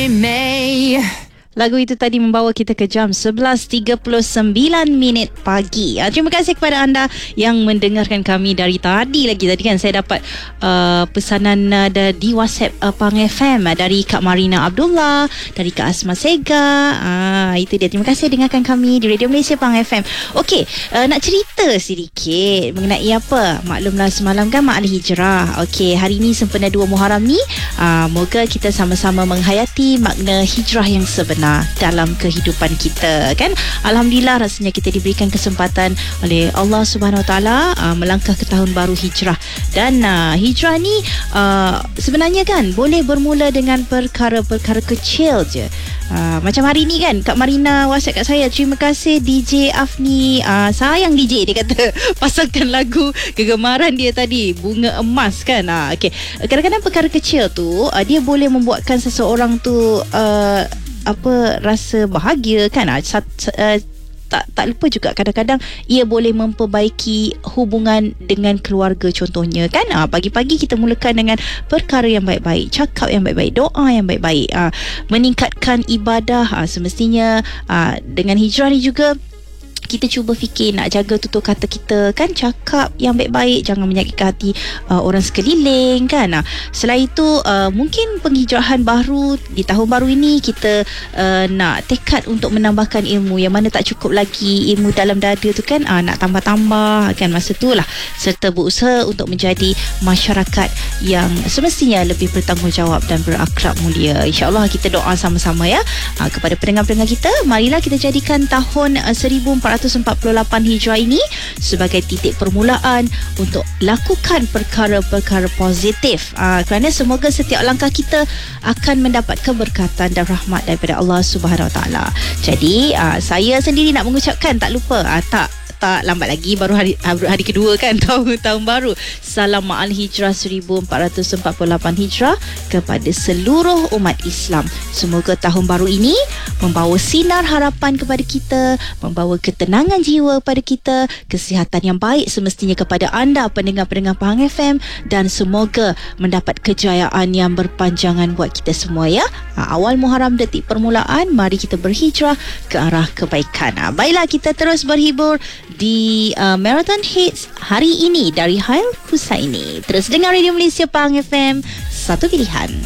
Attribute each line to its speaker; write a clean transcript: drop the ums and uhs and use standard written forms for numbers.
Speaker 1: Renee.
Speaker 2: Lagu itu tadi membawa kita ke jam 11.39 pagi. Terima kasih kepada anda yang mendengarkan kami dari tadi lagi. Tadi kan saya dapat pesanan di WhatsApp Pang FM dari Kak Marina Abdullah, dari Kak Asma Sega. Itu dia. Terima kasih dengarkan kami di Radio Malaysia Pang FM. Okey, nak cerita sedikit mengenai apa? Maklumlah semalam kan Mak Ali Hijrah. Okey, hari ni sempena 2 Muharram ni, moga kita sama-sama menghayati makna hijrah yang sebenar dalam kehidupan kita, kan. Alhamdulillah, rasanya kita diberikan kesempatan oleh Allah Subhanahu Wa Taala melangkah ke tahun baru hijrah. Dan hijrah ni sebenarnya kan boleh bermula dengan perkara-perkara kecil je. Macam hari ni kan Kak Marina WhatsApp kat saya, terima kasih DJ Afni, sayang DJ, dia kata pasangkan lagu kegemaran dia tadi, Bunga Emas kan. Okay. Kadang-kadang perkara kecil tu dia boleh membuatkan seseorang tu rasa bahagia kan. Tak lupa juga kadang-kadang ia boleh memperbaiki hubungan dengan keluarga contohnya kan. Pagi-pagi kita mulakan dengan perkara yang baik-baik, cakap yang baik-baik, doa yang baik-baik, meningkatkan ibadah. Semestinya dengan hijrah ni juga kita cuba fikir nak jaga tutur kata kita kan, cakap yang baik-baik, jangan menyakitkan hati orang sekeliling kan. Selain itu mungkin penghijrahan baru di tahun baru ini, kita nak tekad untuk menambahkan ilmu yang mana tak cukup lagi ilmu dalam dada tu kan, nak tambah-tambah kan masa tu lah, serta berusaha untuk menjadi masyarakat yang semestinya lebih bertanggungjawab dan berakhlak mulia. InsyaAllah kita doa sama-sama ya. Kepada pendengar-pendengar kita, marilah kita jadikan tahun 1448 Hijrah ini sebagai titik permulaan untuk lakukan perkara-perkara positif, kerana semoga setiap langkah kita akan mendapat keberkatan dan rahmat daripada Allah Subhanahu Wa Taala. Jadi saya sendiri nak mengucapkan, tak lupa, tak lambat lagi, baru hari kedua kan tahun baru. Salam Ma'al Hijrah 1448 Hijrah kepada seluruh umat Islam. Semoga tahun baru ini membawa sinar harapan kepada kita, membawa ketenangan jiwa kepada kita, kesihatan yang baik semestinya kepada anda pendengar-pendengar Pahang FM, dan semoga mendapat kejayaan yang berpanjangan buat kita semua ya. Awal Muharram, detik permulaan, mari kita berhijrah ke arah kebaikan. Baiklah, kita terus berhibur di Marathon Hits hari ini dari Hail Husaini. Terus dengar Radio Malaysia Pahang FM, satu pilihan.